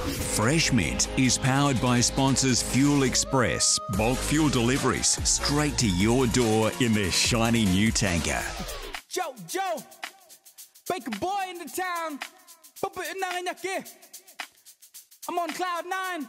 Fresh Mint is powered by sponsors Fuel Express, bulk fuel deliveries straight to your door in their shiny new tanker. Joe, Baker boy in the town. I'm on cloud 9.